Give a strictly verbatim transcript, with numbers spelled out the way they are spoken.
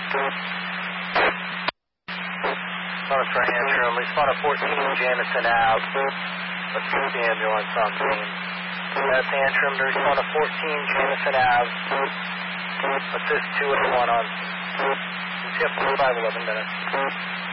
Calling for Antrim. Respond to fourteen Jamison Ave. Let's keep the ambulance on scene. That's Antrim to respond to fourteen Jamison Ave. Assist two and one on. C F forty-five, eleven minutes.